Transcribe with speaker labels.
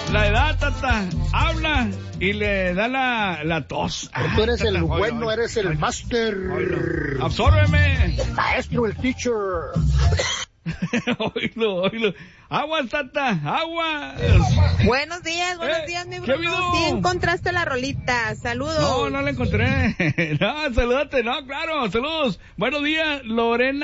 Speaker 1: La edad, Tata, habla y le da la tos.
Speaker 2: Tú eres
Speaker 1: Tata,
Speaker 2: el bueno, eres el master.
Speaker 1: Absórbeme.
Speaker 2: Maestro, el teacher.
Speaker 1: Oílo. Aguas, Tata, aguas.
Speaker 3: Buenos días, mi Bruno. Sí encontraste la rolita. Saludos.
Speaker 1: No la encontré. No, salúdate, no, claro, saludos. Buenos días, Lorena.